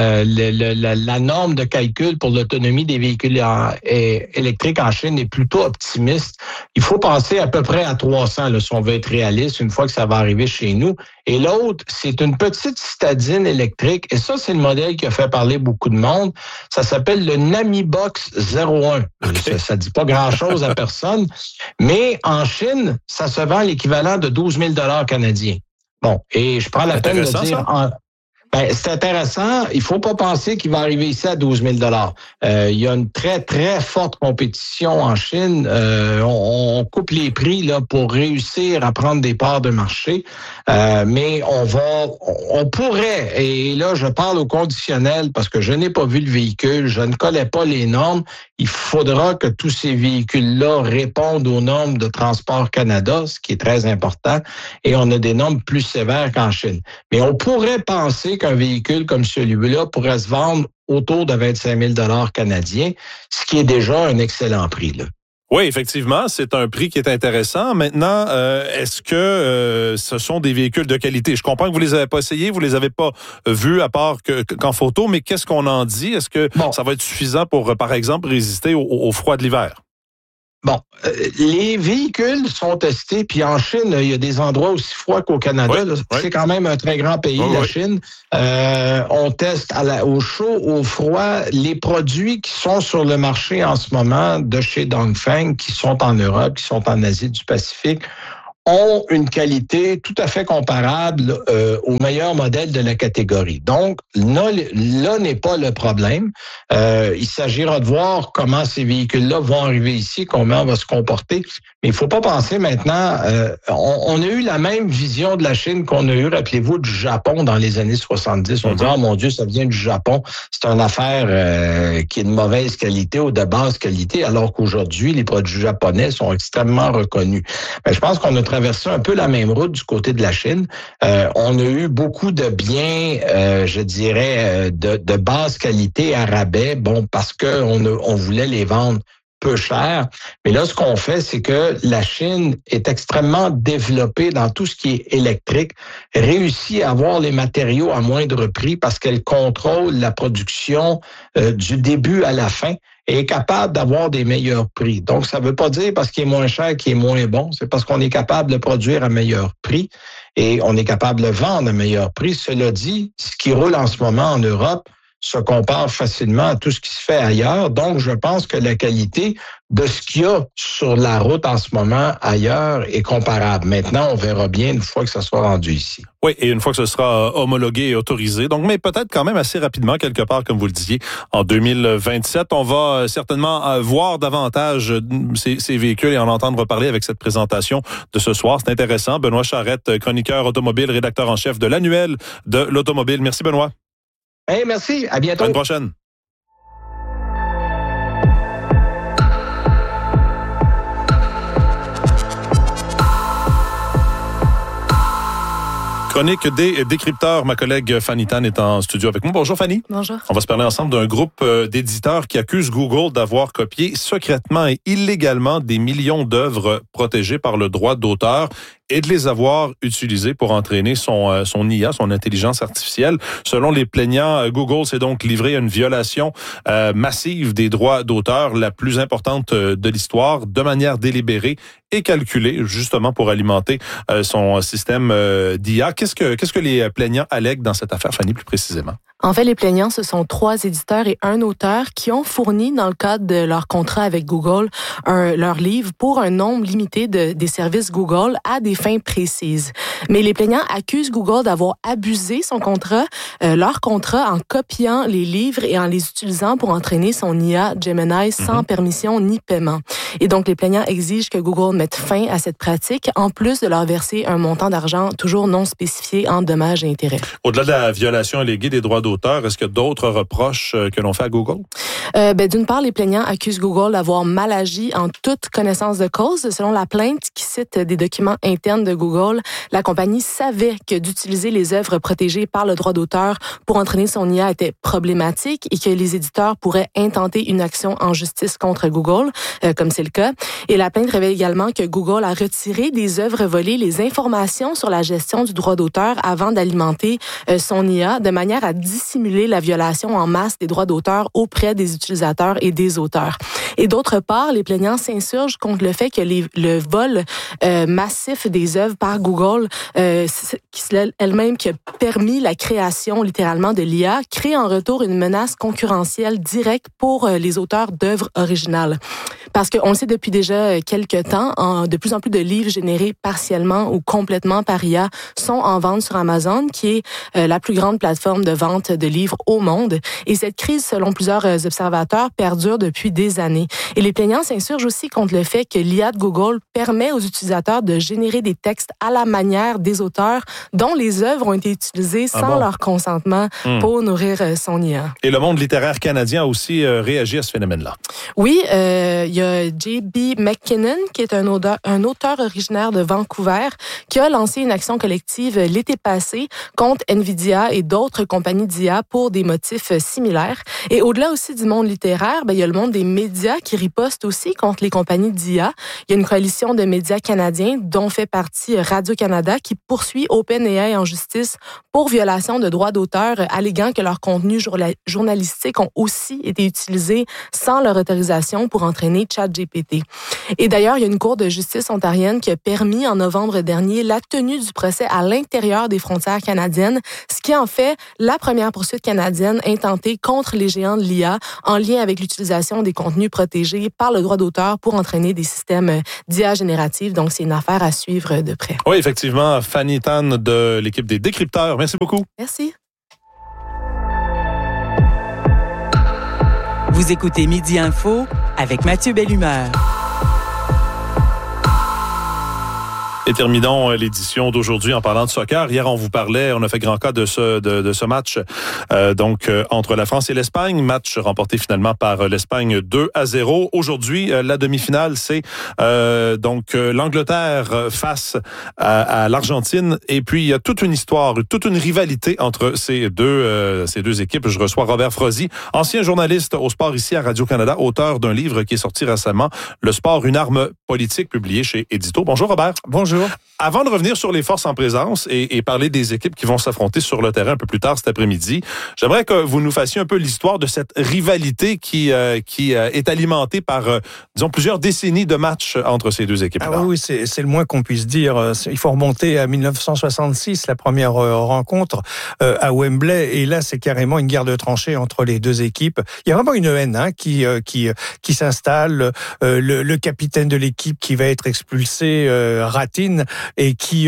La norme de calcul pour l'autonomie des véhicules électriques en Chine est plutôt optimiste. Il faut penser à peu près à 300 là, si on veut être réaliste, une fois que ça va arriver chez nous. Et l'autre, c'est une petite citadine électrique. Et ça, c'est le modèle qui a fait parler beaucoup de monde. Ça s'appelle le Namibox 01. Okay. Ça dit pas grand-chose à personne. Mais en Chine, ça se vend l'équivalent de 12 000 $ canadiens. Bon, et je prends la peine de dire... c'est intéressant. Il faut pas penser qu'il va arriver ici à 12 000 $. Il y a une très, très forte compétition en Chine. On coupe les prix là pour réussir à prendre des parts de marché. Mais on pourrait, et là, je parle au conditionnel parce que je n'ai pas vu le véhicule, je ne connais pas les normes. Il faudra que tous ces véhicules-là répondent aux normes de Transport Canada, ce qui est très important. Et on a des normes plus sévères qu'en Chine. Mais on pourrait penser qu'un véhicule comme celui-là pourrait se vendre autour de 25 000 $ canadiens, ce qui est déjà un excellent prix, là. Oui, effectivement, c'est un prix qui est intéressant. Maintenant, est-ce que ce sont des véhicules de qualité? Je comprends que vous les avez pas essayés, vous les avez pas vus à part qu'en photo, mais qu'est-ce qu'on en dit? Est-ce que ça va être suffisant pour, par exemple, résister au froid de l'hiver? Bon, les véhicules sont testés, puis en Chine, il y a des endroits aussi froids qu'au Canada. Oui, c'est quand même un très grand pays, la Chine. On teste au chaud, au froid. Les produits qui sont sur le marché en ce moment de chez Dongfeng, qui sont en Europe, qui sont en Asie du Pacifique, ont une qualité tout à fait comparable aux meilleurs modèles de la catégorie. Donc, là n'est pas le problème. Il s'agira de voir comment ces véhicules-là vont arriver ici, comment on va se comporter. Mais il faut pas penser maintenant... on a eu la même vision de la Chine qu'on a eu, rappelez-vous, du Japon dans les années 70. On dit, oh mon Dieu, ça vient du Japon. C'est une affaire qui est de mauvaise qualité ou de basse qualité, alors qu'aujourd'hui, les produits japonais sont extrêmement reconnus. Mais je pense qu'on a traversé un peu la même route du côté de la Chine. On a eu beaucoup de biens, je dirais, de basse qualité à rabais, parce que on voulait les vendre peu cher. Mais là, ce qu'on fait, c'est que la Chine est extrêmement développée dans tout ce qui est électrique, réussit à avoir les matériaux à moindre prix parce qu'elle contrôle la production du début à la fin et est capable d'avoir des meilleurs prix. Donc, ça ne veut pas dire parce qu'il est moins cher qu'il est moins bon, c'est parce qu'on est capable de produire à meilleur prix et on est capable de le vendre à meilleur prix. Cela dit, ce qui roule en ce moment en Europe se compare facilement à tout ce qui se fait ailleurs. Donc, je pense que la qualité de ce qu'il y a sur la route en ce moment ailleurs est comparable. Maintenant, on verra bien une fois que ça sera rendu ici. Oui, et une fois que ce sera homologué et autorisé. Donc, mais peut-être quand même assez rapidement, quelque part, comme vous le disiez, en 2027. On va certainement voir davantage ces véhicules et en entendre parler avec cette présentation de ce soir. C'est intéressant. Benoît Charette, chroniqueur automobile, rédacteur en chef de l'annuel de l'automobile. Merci, Benoît. Hey, merci. À bientôt. À une prochaine. Chronique des décrypteurs. Ma collègue Fanny Tan est en studio avec moi. Bonjour Fanny. Bonjour. On va se parler ensemble d'un groupe d'éditeurs qui accuse Google d'avoir copié secrètement et illégalement des millions d'œuvres protégées par le droit d'auteur et de les avoir utilisées pour entraîner son IA, son intelligence artificielle. Selon les plaignants, Google s'est donc livré à une violation massive des droits d'auteur, la plus importante de l'histoire, de manière délibérée et calculée, justement pour alimenter son système d'IA. Qu'est-ce que les plaignants allèguent dans cette affaire, Fanny, plus précisément? En fait, les plaignants, ce sont 3 éditeurs et un auteur qui ont fourni, dans le cadre de leur contrat avec Google, leur livre pour un nombre limité des services Google à des fins précises. Mais les plaignants accusent Google d'avoir abusé leur contrat en copiant les livres et en les utilisant pour entraîner son IA Gemini sans permission ni paiement. Et donc, les plaignants exigent que Google mette fin à cette pratique, en plus de leur verser un montant d'argent toujours non spécifié en dommages et intérêts. Au-delà de la violation alléguée des droits d'auteur, est-ce qu'il y a d'autres reproches que l'on fait à Google? D'une part, les plaignants accusent Google d'avoir mal agi en toute connaissance de cause. Selon la plainte qui cite des documents internes de Google, la compagnie savait que d'utiliser les œuvres protégées par le droit d'auteur pour entraîner son IA était problématique et que les éditeurs pourraient intenter une action en justice contre Google, comme c'est le cas. Et la plainte révèle également que Google a retiré des œuvres volées les informations sur la gestion du droit d'auteur avant d'alimenter son IA de manière à dissimuler la violation en masse des droits d'auteur auprès des utilisateurs et des auteurs. Et d'autre part, les plaignants s'insurgent contre le fait que le vol massif des œuvres par Google, elle-même qui a permis la création littéralement de l'IA, crée en retour une menace concurrentielle directe pour les auteurs d'œuvres originales. Parce qu'on le sait depuis déjà quelques temps, de plus en plus de livres générés partiellement ou complètement par IA sont en vente sur Amazon, qui est la plus grande plateforme de vente de livres au monde. Et cette crise, selon plusieurs observateurs, perdure depuis des années. Et les plaignants s'insurgent aussi contre le fait que l'IA de Google permet aux utilisateurs de générer des textes à la manière des auteurs dont les œuvres ont été utilisées sans leur consentement pour nourrir son IA. Et le monde littéraire canadien a aussi réagi à ce phénomène-là. Oui, il y a J.B. McKinnon, qui est un auteur originaire de Vancouver, qui a lancé une action collective l'été passé contre NVIDIA et d'autres compagnies d'IA pour des motifs similaires. Et au-delà aussi du monde littéraire, il y a le monde des médias qui riposte aussi contre les compagnies d'IA. Il y a une coalition de médias canadiens dont fait partie Radio-Canada qui poursuit OpenAI en justice pour violation de droits d'auteur, alléguant que leurs contenus journalistiques ont aussi été utilisés sans leur autorisation pour entraîner ChatGPT. Et d'ailleurs, il y a une cour de justice ontarienne qui a permis en novembre dernier la tenue du procès à l'intérieur des frontières canadiennes, ce qui en fait la première poursuite canadienne intentée contre les géants de l'IA en lien avec l'utilisation des contenus protégés par le droit d'auteur pour entraîner des systèmes d'IA générative. Donc, c'est une affaire à suivre de près. Oui, effectivement, Fanny Tan de l'équipe des décrypteurs. Merci beaucoup. Merci. Vous écoutez Midi Info avec Mathieu Bellumeur. Et terminons l'édition d'aujourd'hui en parlant de soccer. Hier, on vous parlait, on a fait grand cas de ce match entre la France et l'Espagne. Match remporté finalement par l'Espagne 2-0. Aujourd'hui, la demi-finale, c'est l'Angleterre face à l'Argentine. Et puis, il y a toute une histoire, toute une rivalité entre ces deux équipes. Je reçois Robert Frozy, ancien journaliste au sport ici à Radio-Canada, auteur d'un livre qui est sorti récemment, Le sport, une arme politique, publié chez Édito. Bonjour Robert. Bonjour. Avant de revenir sur les forces en présence et parler des équipes qui vont s'affronter sur le terrain un peu plus tard cet après-midi, j'aimerais que vous nous fassiez un peu l'histoire de cette rivalité qui est alimentée par, disons, plusieurs décennies de matchs entre ces deux équipes. Ah oui, c'est le moins qu'on puisse dire. Il faut remonter à 1966, la première rencontre à Wembley, et là, c'est carrément une guerre de tranchées entre les deux équipes. Il y a vraiment une haine qui s'installe. Le capitaine de l'équipe qui va être expulsé, Ratin, et qui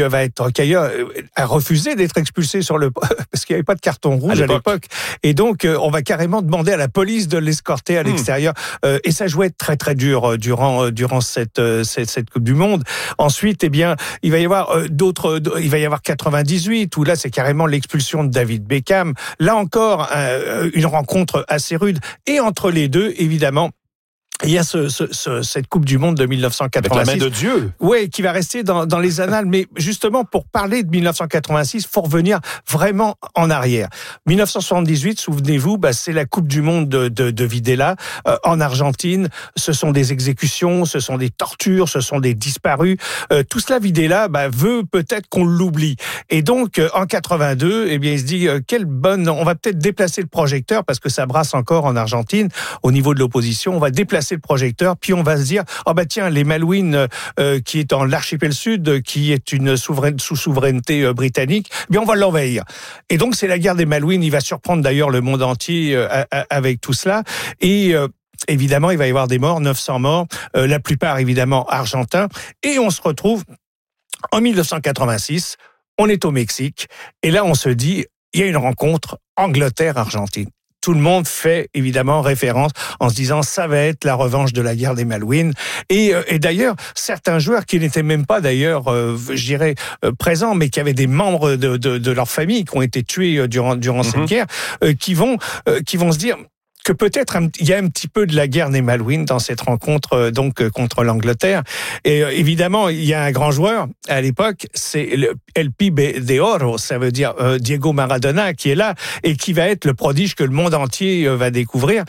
a refusé d'être expulsé parce qu'il n'y avait pas de carton rouge à l'époque. Et donc, on va carrément demander à la police de l'escorter à l'extérieur. Et ça jouait très très dur durant cette Coupe du Monde. Ensuite, il va y avoir il va y avoir 98 où là c'est carrément l'expulsion de David Beckham. Là encore, une rencontre assez rude. Et entre les deux, évidemment, il y a cette Coupe du Monde de 1986. Avec la main de Dieu. Oui, qui va rester dans les annales. Mais justement, pour parler de 1986, faut revenir vraiment en arrière. 1978, souvenez-vous, c'est la Coupe du Monde de Videla en Argentine. Ce sont des exécutions, ce sont des tortures, ce sont des disparus. Tout cela, Videla veut peut-être qu'on l'oublie. Et donc, en 82, il se dit on va peut-être déplacer le projecteur parce que ça brasse encore en Argentine au niveau de l'opposition. On va déplacer le projecteur, puis on va se dire les Malouines qui est dans l'archipel sud, qui est une sous souveraineté britannique, on va l'envahir. Et donc c'est la guerre des Malouines. Il va surprendre d'ailleurs le monde entier avec tout cela. Et évidemment, il va y avoir des morts, 900 morts, la plupart évidemment argentins. Et on se retrouve en 1986. On est au Mexique, et là on se dit il y a une rencontre Angleterre-Argentine. Tout le monde fait évidemment référence en se disant ça va être la revanche de la guerre des Malouines. Et d'ailleurs, certains joueurs qui n'étaient même pas d'ailleurs, présents, mais qui avaient des membres de leur famille qui ont été tués durant cette guerre, qui vont se dire que peut-être il y a un petit peu de la guerre des Malouines dans cette rencontre contre l'Angleterre. Et évidemment, il y a un grand joueur à l'époque, c'est El Pibe de Oro, ça veut dire Diego Maradona, qui est là et qui va être le prodige que le monde entier va découvrir.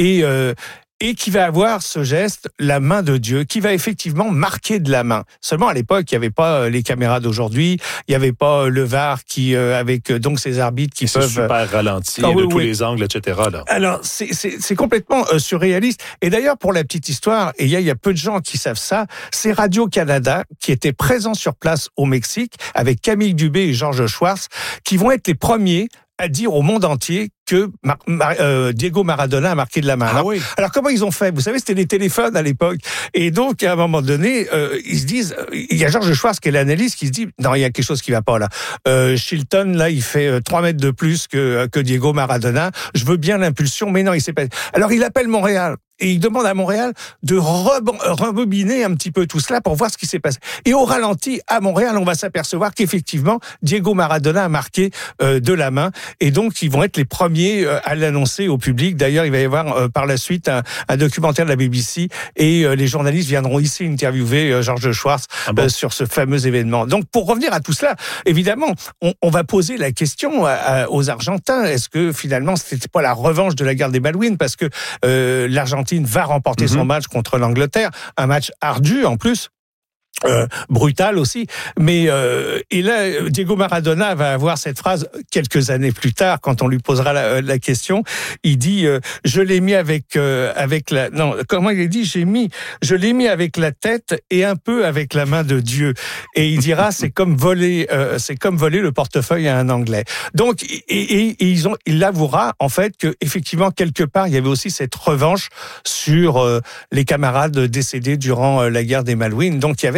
Et qui va avoir ce geste, la main de Dieu, qui va effectivement marquer de la main. Seulement, à l'époque, il n'y avait pas les caméras d'aujourd'hui, il n'y avait pas le VAR qui, avec donc ces arbitres qui peuvent... C'est super ralenti, de tous les angles, etc. Là. Alors, c'est complètement surréaliste. Et d'ailleurs, pour la petite histoire, et il y a peu de gens qui savent ça, c'est Radio-Canada qui était présent sur place au Mexique, avec Camille Dubé et Georges Schwartz, qui vont être les premiers à dire au monde entier que Diego Maradona a marqué de la main. Alors comment ils ont fait? Vous savez, c'était les téléphones à l'époque. Et donc, à un moment donné, ils se disent, il y a Georges Schwartz qui est l'analyste qui se dit, non, il y a quelque chose qui va pas là. Chilton, là, il fait 3 mètres de plus que Diego Maradona. Je veux bien l'impulsion, mais non, il s'est pas... Alors, il appelle Montréal. Et il demande à Montréal de rebobiner un petit peu tout cela pour voir ce qui s'est passé. Et au ralenti, à Montréal, on va s'apercevoir qu'effectivement, Diego Maradona a marqué de la main. Et donc, ils vont être les premiers premiers à l'annoncer au public. D'ailleurs, il va y avoir par la suite un documentaire de la BBC et les journalistes viendront ici interviewer Georges Schwartz sur ce fameux événement. Donc, pour revenir à tout cela, évidemment, on va poser la question aux Argentins. Est-ce que finalement, c'était pas la revanche de la guerre des Malouines, parce que l'Argentine va remporter son match contre l'Angleterre, un match ardu en plus. Brutal aussi, mais et là Diego Maradona va avoir cette phrase quelques années plus tard quand on lui posera la question. Il dit je l'ai mis avec la comment il dit je l'ai mis avec la tête et un peu avec la main de Dieu. Et il dira c'est comme voler le portefeuille à un Anglais. Donc il avouera en fait que effectivement quelque part il y avait aussi cette revanche sur les camarades décédés durant la guerre des Malouines. Donc il y avait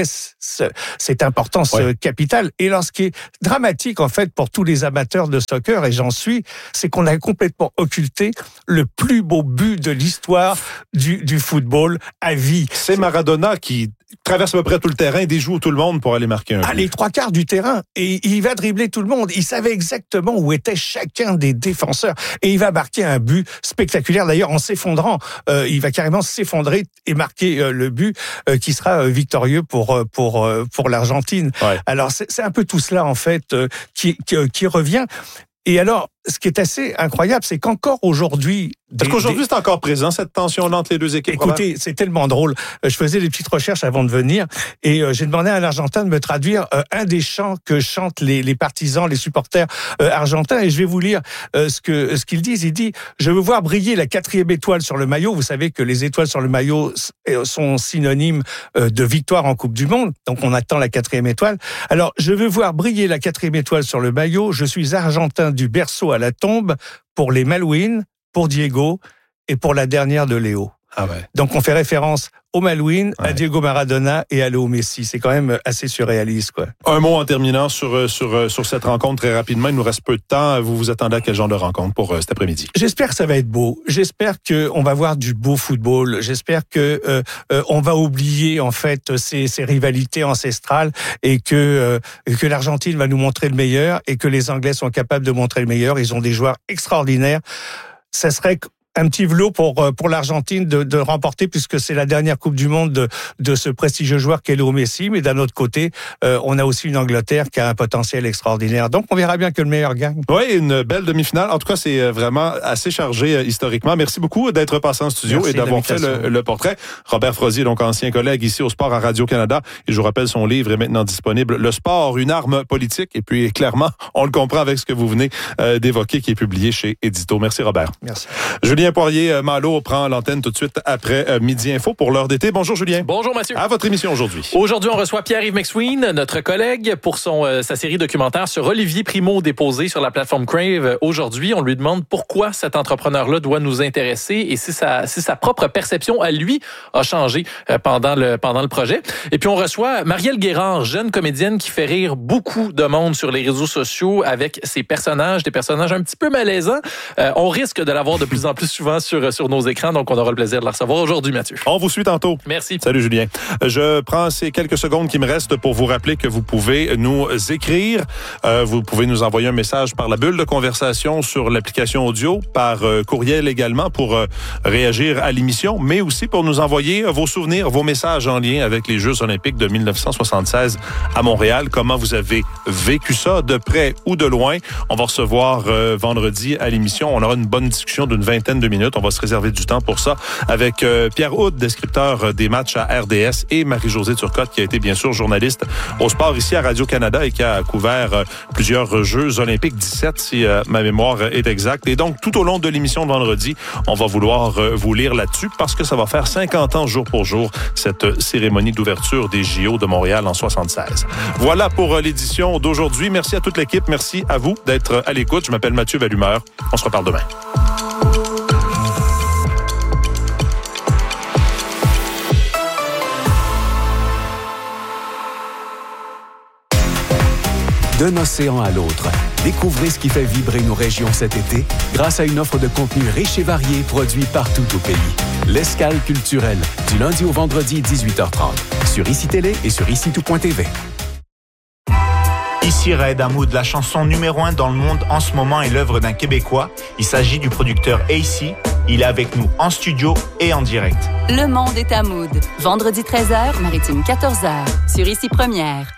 cette importance capitale. Et alors, ce qui est dramatique, en fait, pour tous les amateurs de soccer, et j'en suis, c'est qu'on a complètement occulté le plus beau but de l'histoire du football à vie. C'est Maradona qui traverse à peu près tout le terrain, déjoue tout le monde pour aller marquer un but. Les 3/4 du terrain. Et il va dribbler tout le monde. Il savait exactement où était chacun des défenseurs. Et il va marquer un but spectaculaire. D'ailleurs, en s'effondrant, il va carrément s'effondrer et marquer le but qui sera victorieux pour l'Argentine. Ouais. Alors, c'est un peu tout cela, en fait, qui revient. Et alors, ce qui est assez incroyable, c'est qu'encore aujourd'hui... Parce qu'aujourd'hui, c'est encore présent, cette tension-là entre les deux équipes. Écoutez, c'est tellement drôle. Je faisais des petites recherches avant de venir et j'ai demandé à un Argentin de me traduire un des chants que chantent les partisans, les supporters argentins. Et je vais vous lire ce qu'ils disent. Il dit « Je veux voir briller la 4e étoile sur le maillot ». Vous savez que les étoiles sur le maillot sont synonymes de victoire en Coupe du Monde. Donc, on attend la 4e étoile. Alors, je veux voir briller la 4e étoile sur le maillot. Je suis argentin du berceau à la tombe pour les Malouines, pour Diego et pour la dernière de Léo. Ah ouais. Donc on fait référence aux Malouines, à Diego Maradona et à Léo Messi. C'est quand même assez surréaliste, quoi. Un mot en terminant sur cette rencontre très rapidement. Il nous reste peu de temps. Vous vous attendez à quel genre de rencontre pour cet après-midi? J'espère que ça va être beau. J'espère qu'on va voir du beau football. J'espère que on va oublier en fait ces rivalités ancestrales et que l'Argentine va nous montrer le meilleur et que les Anglais sont capables de montrer le meilleur. Ils ont des joueurs extraordinaires. Ça serait un petit velours pour l'Argentine de remporter, puisque c'est la dernière Coupe du Monde de ce prestigieux joueur qu'est Léo Messi. Mais d'un autre côté, on a aussi une Angleterre qui a un potentiel extraordinaire. Donc, on verra bien que le meilleur gagne. Oui, une belle demi-finale. En tout cas, c'est vraiment assez chargé historiquement. Merci beaucoup d'être passé en studio. Merci et d'avoir fait le portrait. Robert Frozier, donc ancien collègue ici au Sport à Radio-Canada. Et je vous rappelle, son livre est maintenant disponible. Le sport, une arme politique. Et puis, clairement, on le comprend avec ce que vous venez d'évoquer, qui est publié chez Édito. Merci, Robert. Merci. Julien Poirier-Malo prend l'antenne tout de suite après Midi Info pour l'heure d'été. Bonjour Julien. Bonjour Mathieu. À votre émission aujourd'hui. Aujourd'hui, on reçoit Pierre-Yves McSween, notre collègue, pour sa série documentaire sur Olivier Primo déposé sur la plateforme Crave. Aujourd'hui, on lui demande pourquoi cet entrepreneur-là doit nous intéresser et si sa propre perception à lui a changé pendant le projet. Et puis on reçoit Marielle Guérard, jeune comédienne qui fait rire beaucoup de monde sur les réseaux sociaux avec ses personnages, des personnages un petit peu malaisants. On risque de l'avoir de plus en plus souvent sur nos écrans, donc on aura le plaisir de la recevoir aujourd'hui, Mathieu. On vous suit tantôt. Merci. Salut Julien. Je prends ces quelques secondes qui me restent pour vous rappeler que vous pouvez nous écrire. Vous pouvez nous envoyer un message par la bulle de conversation sur l'application audio, par courriel également pour réagir à l'émission, mais aussi pour nous envoyer vos souvenirs, vos messages en lien avec les Jeux olympiques de 1976 à Montréal. Comment vous avez vécu ça, de près ou de loin? On va recevoir vendredi à l'émission. On aura une bonne discussion d'une vingtaine de minutes. On va se réserver du temps pour ça avec Pierre Houd, descripteur des matchs à RDS, et Marie-Josée Turcotte, qui a été bien sûr journaliste au sport ici à Radio-Canada et qui a couvert plusieurs Jeux olympiques, 17 si ma mémoire est exacte. Et donc, tout au long de l'émission de vendredi, on va vouloir vous lire là-dessus parce que ça va faire 50 ans jour pour jour, cette cérémonie d'ouverture des JO de Montréal en 76. Voilà pour l'édition d'aujourd'hui. Merci à toute l'équipe. Merci à vous d'être à l'écoute. Je m'appelle Mathieu Vallumeur. On se reparle demain. D'un océan à l'autre, découvrez ce qui fait vibrer nos régions cet été grâce à une offre de contenu riche et varié produit partout au pays. L'Escale culturelle, du lundi au vendredi 18h30, sur ICI Télé et sur ICI-Tout.tv. Ici Raed Hamoud, la chanson numéro 1 dans le monde en ce moment est l'œuvre d'un Québécois. Il s'agit du producteur AC. Il est avec nous en studio et en direct. Le monde est à Hamoud. Vendredi 13h, Maritime 14h. Sur Ici Première.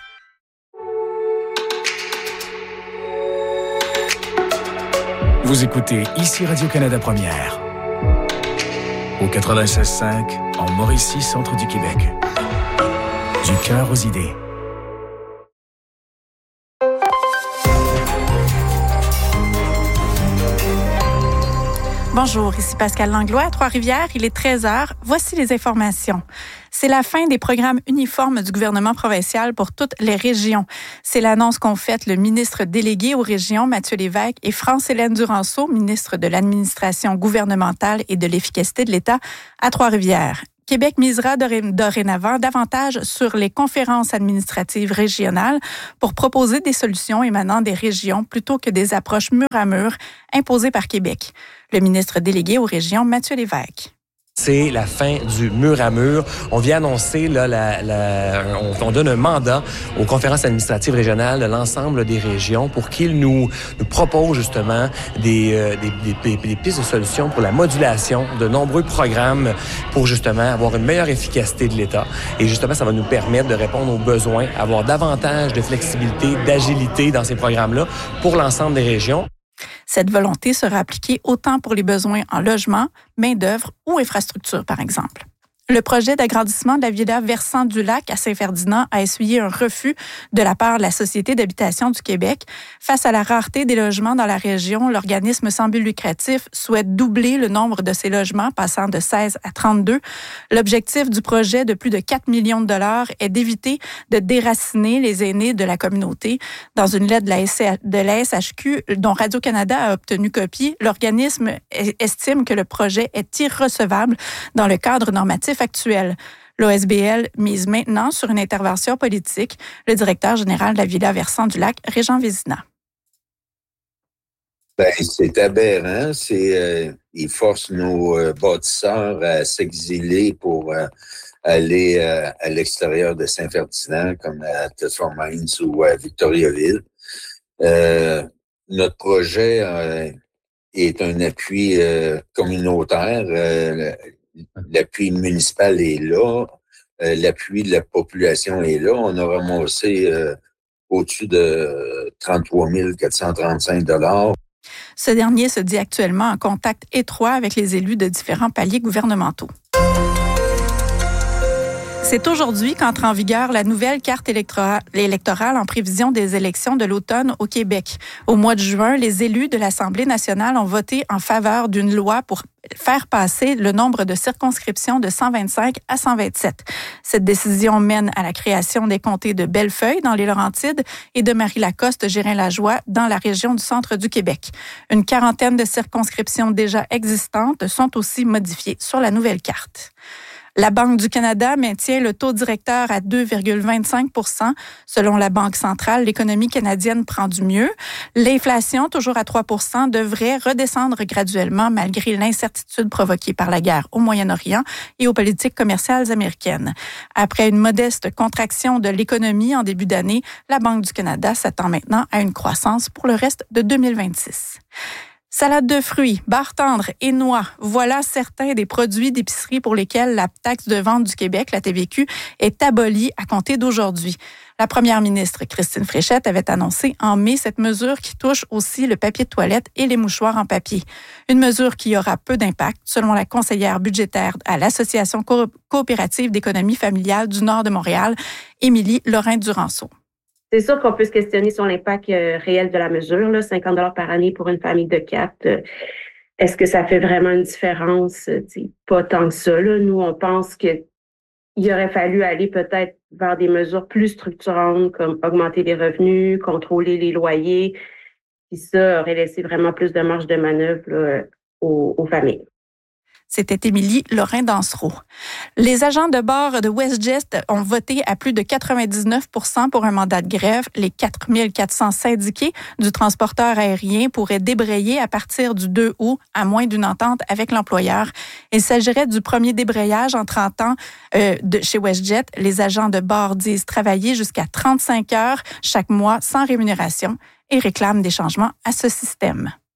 Vous écoutez Ici Radio-Canada Première. Au 96.5, en Mauricie, centre du Québec. Du cœur aux idées. Bonjour, ici Pascal Langlois à Trois-Rivières. Il est 13h. Voici les informations. C'est la fin des programmes uniformes du gouvernement provincial pour toutes les régions. C'est l'annonce qu'ont faite le ministre délégué aux régions, Mathieu Lévesque, et France-Hélène Duranceau, ministre de l'administration gouvernementale et de l'efficacité de l'État à Trois-Rivières. Québec misera dorénavant davantage sur les conférences administratives régionales pour proposer des solutions émanant des régions plutôt que des approches mur à mur imposées par Québec. Le ministre délégué aux régions, Mathieu Lévesque. C'est la fin du mur à mur. On vient annoncer, là, on donne un mandat aux conférences administratives régionales de l'ensemble des régions pour qu'ils nous proposent justement des pistes de solutions pour la modulation de nombreux programmes pour justement avoir une meilleure efficacité de l'État. Et justement, ça va nous permettre de répondre aux besoins, avoir davantage de flexibilité, d'agilité dans ces programmes-là pour l'ensemble des régions. Cette volonté sera appliquée autant pour les besoins en logement, main-d'œuvre ou infrastructure, par exemple. Le projet d'agrandissement de la villa Versant du Lac à Saint-Ferdinand a essuyé un refus de la part de la Société d'habitation du Québec. Face à la rareté des logements dans la région, l'organisme sans but lucratif souhaite doubler le nombre de ces logements, passant de 16 à 32. L'objectif du projet de plus de 4 millions de dollars est d'éviter de déraciner les aînés de la communauté. Dans une lettre de la SHQ, dont Radio-Canada a obtenu copie, l'organisme estime que le projet est irrecevable dans le cadre normatif actuel. L'OSBL mise maintenant sur une intervention politique. Le directeur général de la Villa Versant du Lac, Régent Vézina. C'est aberrant. Ils forcent nos bâtisseurs à s'exiler pour aller à l'extérieur de Saint-Ferdinand, comme à Thetford Mines ou à Victoriaville. Notre projet est un appui communautaire. L'appui municipal est là, l'appui de la population est là. On a ramassé au-dessus de 33 435 $. Ce dernier se dit actuellement en contact étroit avec les élus de différents paliers gouvernementaux. C'est aujourd'hui qu'entre en vigueur la nouvelle carte électorale en prévision des élections de l'automne au Québec. Au mois de juin, les élus de l'Assemblée nationale ont voté en faveur d'une loi pour faire passer le nombre de circonscriptions de 125 à 127. Cette décision mène à la création des comtés de Bellefeuille dans les Laurentides et de Marie-Lacoste-Gérin-Lajoie dans la région du centre du Québec. Une quarantaine de circonscriptions déjà existantes sont aussi modifiées sur la nouvelle carte. La Banque du Canada maintient le taux directeur à 2,25 %. Selon la Banque centrale, l'économie canadienne prend du mieux. L'inflation, toujours à 3 % devrait redescendre graduellement malgré l'incertitude provoquée par la guerre au Moyen-Orient et aux politiques commerciales américaines. Après une modeste contraction de l'économie en début d'année, la Banque du Canada s'attend maintenant à une croissance pour le reste de 2026. Salade de fruits, barres tendres et noix, voilà certains des produits d'épicerie pour lesquels la taxe de vente du Québec, la TVQ, est abolie à compter d'aujourd'hui. La première ministre Christine Fréchette avait annoncé en mai cette mesure qui touche aussi le papier de toilette et les mouchoirs en papier. Une mesure qui aura peu d'impact, selon la conseillère budgétaire à l'Association coopérative d'économie familiale du Nord de Montréal, Émilie Lorrain-Duranceau. C'est sûr qu'on peut se questionner sur l'impact réel de la mesure, là, 50 $ par année pour une famille de 4. Est-ce que ça fait vraiment une différence? Pas tant que ça. Là. Nous, on pense qu'il aurait fallu aller peut-être vers des mesures plus structurantes, comme augmenter les revenus, contrôler les loyers. Puis ça aurait laissé vraiment plus de marge de manœuvre là, aux familles. C'était Émilie Lorrain-Dansereau. Les agents de bord de WestJet ont voté à plus de 99% pour un mandat de grève. Les 4400 syndiqués du transporteur aérien pourraient débrayer à partir du 2 août, à moins d'une entente avec l'employeur. Il s'agirait du premier débrayage en 30 ans chez WestJet. Les agents de bord disent travailler jusqu'à 35 heures chaque mois sans rémunération et réclament des changements à ce système.